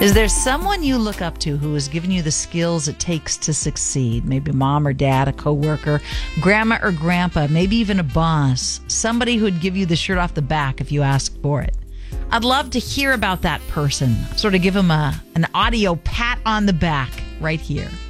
Is there someone you look up to who has given you the skills it takes to succeed? Maybe mom or dad, a coworker, grandma or grandpa, maybe even a boss. Somebody who'd give you the shirt off the back if you asked for it. I'd love to hear about that person. Sort of give them an audio pat on the back right here.